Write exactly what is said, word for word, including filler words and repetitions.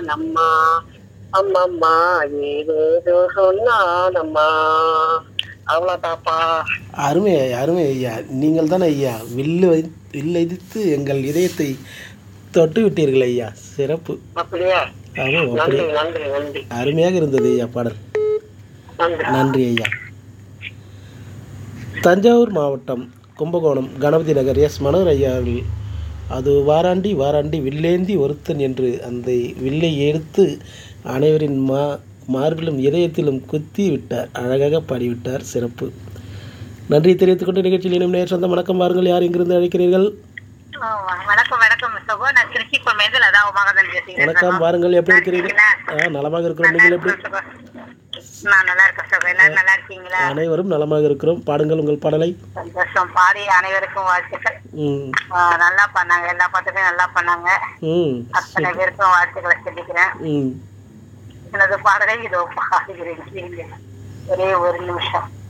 அம்மா அம்மம்மா ஏதேதோ சொன்னானம்மா. அவ்வளோதாப்பா. அருமை ஐயா, அருமை ஐயா. நீங்கள் தான் ஐயா வில்லு வை வில்லெதித்து எங்கள் இதயத்தை தொட்டு விட்டீர்கள் ஐயா. சிறப்பு. அப்படியா? ஆமாம், நன்றி அப்படி நன்றி நன்றி அருமையாக இருந்தது ஐயா பாடல். நன்றி. நன்றி ஐயா. தஞ்சாவூர் மாவட்டம் கும்பகோணம் கணபதி நகர் எஸ் மனோகர் ஐயா அவர்கள் அது வாராண்டி வாராண்டி வில்லேந்தி ஒருத்தன் என்று அந்த வில்லை எடுத்து அனைவரின் மா மார்பிலும் இதயத்திலும் குத்தி விட்டார். அழகாக பாடிவிட்டார். சிறப்பு. நன்றி தெரிவித்துக் கொண்டு நிகழ்ச்சியில் இனம் நேர் சொந்தம். வணக்கம். வாருங்கள். யார் எங்கிருந்து அழைக்கிறீர்கள்? ஓ, வணக்கம் வணக்கம் சகோ. நான் திருச்சி கொள்மையில் அதான் மகதன் பேசுகிறேன். வணக்கம். வாருங்கள். எப்படி இருக்கிறீர்கள்? ஆ நலமாக இருக்கிறோம். நீங்கள் எப்படி? நான் நல்லா இருக்கேன் சகோ. எல்லாரும் நல்லா இருக்கீங்களா? அனைவரும் நலமாக இருக்கிறோம். பாடுங்கள் உங்கள் பாடலை. சந்தோஷம். பாடி அனைவருக்கும் வாழ்த்துக்கள். ம் ஆ, நல்லா பண்ணாங்க. எல்லா பாட்டுமே நல்லா பண்ணாங்க. ம் அத்தனை பேருக்கும் வாழ்த்துக்களை சொல்லிக்கிறேன். ம் எனது பாடலை இதோ பாடுகிறேன். ஒரே ஒரு நிமிஷம்.